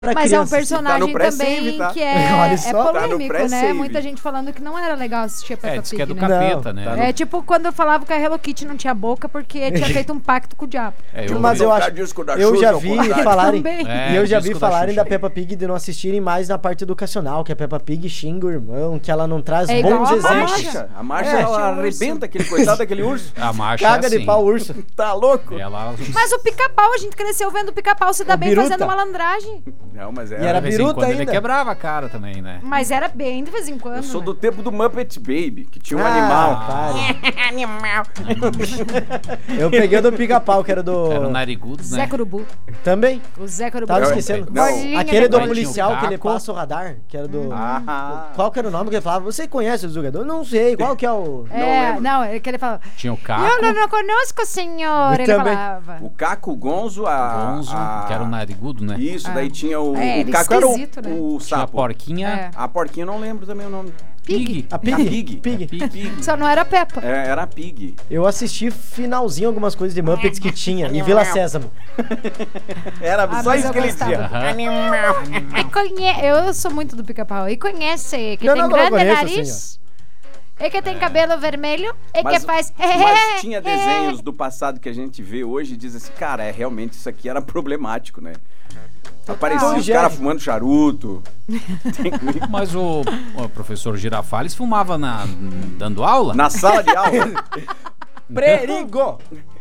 Mas é um personagem também que é polêmico, né? Muita gente falando que não era legal assistir a Peppa Pig, diz que é do capeta, né? É tipo quando eu falava que a Hello Kitty não tinha boca porque tinha feito um pacto com o diabo. Mas eu acho, eu já vi falarem, e eu já vi falarem da Peppa Pig de não assistirem mais na parte educacional, que a Peppa Pig xinga o irmão, que ela não traz bons exemplos. A Marcia, ela arrebenta aquele coitado daquele urso. A Marcia caga de pau o urso. Tá louco? Mas o Pica-Pau, a gente cresceu vendo o Pica-Pau se dar bem fazendo malandragem. Não, mas e era biruta ainda. Ele quebrava a cara também, né? Mas era bem de vez em quando. Eu sou do tempo do Muppet Baby, que tinha um animal. Animal. Eu peguei o do Pica-Pau, que era do... Era o Narigudo, né? Zé Curubu. Também. O Zé Curubu. Tava esquecendo. Aquele do policial que ele passa o radar, que era do... Qual que era o nome que ele falava? Você conhece o jogador? Não sei. Qual que é o... Não, é que ele falava... Tinha o Caco. Eu não conosco, senhor. Ele falava. O Caco, o Gonzo, que era o Narigudo, né? Isso, daí tinha o... o Caco era o sapo. Tinha a porquinha. A porquinha eu não lembro também o nome. Pig. A Pig. Só não era Peppa. Era a Pig. Eu assisti finalzinho algumas coisas de Muppets que tinha, em Vila Sésamo. Era só isso que ele dizia. Animal. Eu sou muito do Pica-Pau. E conhece que tem grande nariz. E que tem cabelo vermelho. E que faz... Mas tinha desenhos do passado que a gente vê hoje e diz assim, cara, realmente isso aqui era problemático, né? Aparecia os caras fumando charuto. Mas o professor Girafales fumava dando aula? Na sala de aula. Perigo!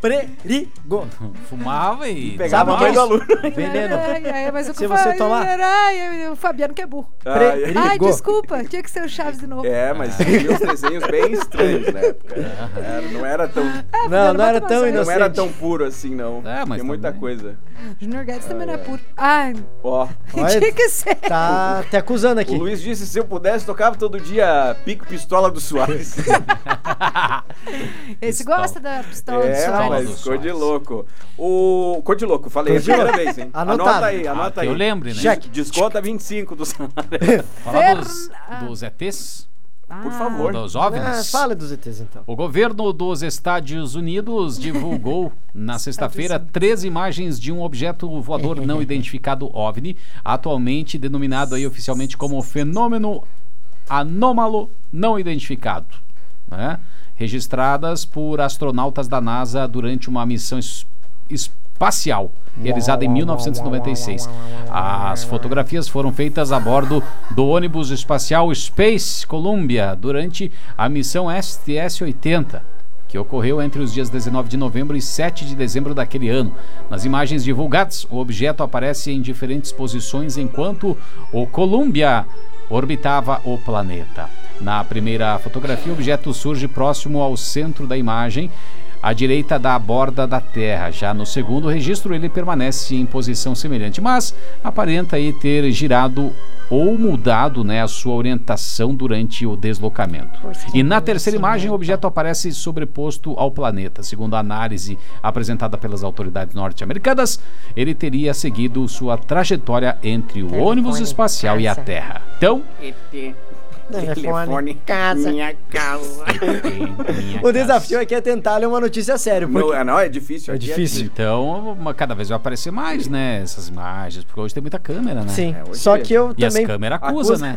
Fumava e... Pegava a mãe do aluno. Veneno. Mas se você tomar... o Fabiano que é burro. Perigo. Desculpa. Tinha que ser o Chaves de novo. Mas tinha uns desenhos bem estranhos na época. Não era tão... Não era tão inocente. Não era tão puro assim, não. Mas tem muita coisa. Junior Guedes também não é puro. Tinha que ser. Tá te acusando aqui. O Luiz disse, se eu pudesse, tocava todo dia Pico Pistola do Soares. Esse gosta da pistola do Soares. Mas ficou de louco. Cor de louco, falei a primeira vez, hein? Anota aí. Eu lembro, né? Desconta 25 do salário. Falar dos ETs? Por favor. Dos OVNIs. Fala dos ETs, então. O governo dos Estados Unidos divulgou na sexta-feira 3 imagens de um objeto voador não identificado OVNI, atualmente denominado aí oficialmente como fenômeno anômalo não identificado, né? Registradas por astronautas da NASA durante uma missão espacial realizada em 1996. As fotografias foram feitas a bordo do ônibus espacial Space Columbia durante a missão STS-80, que ocorreu entre os dias 19 de novembro e 7 de dezembro daquele ano. Nas imagens divulgadas, o objeto aparece em diferentes posições enquanto o Columbia orbitava o planeta. Na primeira fotografia, o objeto surge próximo ao centro da imagem, à direita da borda da Terra. Já no segundo registro, ele permanece em posição semelhante, mas aparenta aí ter girado ou mudado, né, a sua orientação durante o deslocamento. E na terceira imagem, o objeto aparece sobreposto ao planeta. Segundo a análise apresentada pelas autoridades norte-americanas, ele teria seguido sua trajetória entre o ônibus espacial e a Terra. Então... Telefone, minha casa. O desafio aqui é tentar ler uma notícia séria. Porque... Não, é difícil. É difícil. Então, cada vez vai aparecer mais, né? Essas imagens, porque hoje tem muita câmera, né? Sim, só que eu também... E as câmeras acusam, né?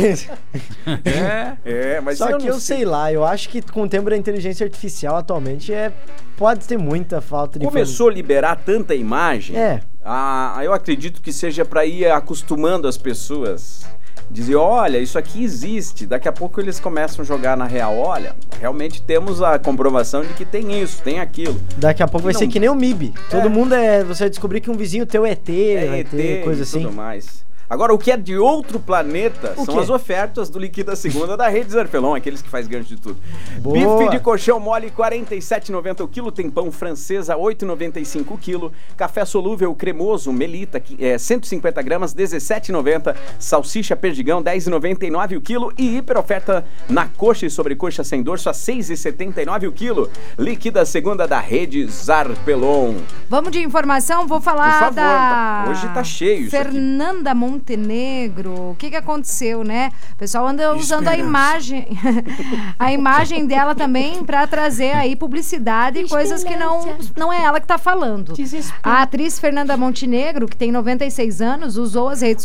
Mas só que eu sei lá, eu acho que com o tempo da inteligência artificial atualmente pode ter muita falta de... Começou a liberar tanta imagem, eu acredito que seja para ir acostumando as pessoas... Dizer, olha, isso aqui existe. Daqui a pouco eles começam a jogar na real. Olha, realmente temos a comprovação de que tem isso, tem aquilo. Daqui a pouco vai ser que nem o MIB. Todo mundo você vai descobrir que um vizinho teu é ET, vai ter coisa assim. Tudo mais. Agora, o que é de outro planeta são as ofertas do Liquida Segunda da Rede Zarpelon, aqueles que faz gancho de tudo. Boa. Bife de colchão mole, R$ 47,90 o quilo. Tem pão francesa, R$ 8,95 o quilo. Café solúvel cremoso, Melita, 150 gramas, R$ 17,90. Salsicha perdigão, R$ 10,99 o quilo. E hiper oferta na coxa e sobrecoxa sem dorso, a R$ 6,79 o quilo. Liquida Segunda da Rede Zarpelon. Vamos de informação, vou falar Por favor, hoje tá cheio Fernanda Monte Montenegro. O que aconteceu, né? O pessoal anda usando a imagem dela também para trazer aí publicidade e coisas que não é ela que tá falando. A atriz Fernanda Montenegro, que tem 96 anos, usou as redes